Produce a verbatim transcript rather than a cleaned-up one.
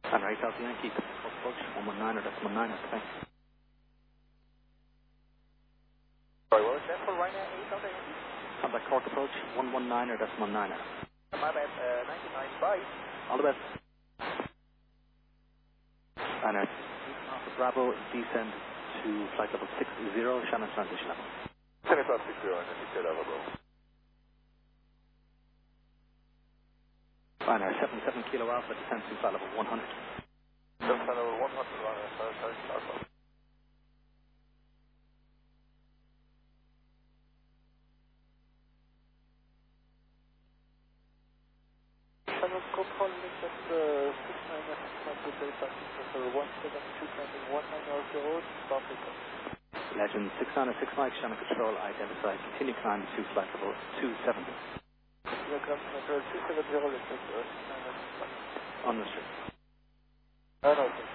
And right out the Yankee, approach one one nine, or that's one nine, okay. Sorry, what was that for Ryanair eight out the Yankee? Contact Cork approach one one nine, or that's one nine. My bad, uh, ninety-nine, bye. All the best. And uh, Alpha Bravo, descend to flight level six zero, Shannon transition level. Shannon plus six zero, and then you level, bro. Fine, our seven seven kilo Alpha, descend to flight level one hundred. Just flight level one hundred, Ryanair, sorry, sorry, sorry. Channel control link at uh, six nine F twenty Delta Six one seven two landing one nine zero, start takeoff. Legend six nine six Mike, Shannon control, identify, continue climb to flight level two seventy. Aircraft control two seven zero, let's take uh, six nine F. Unrestricted. Uh, no,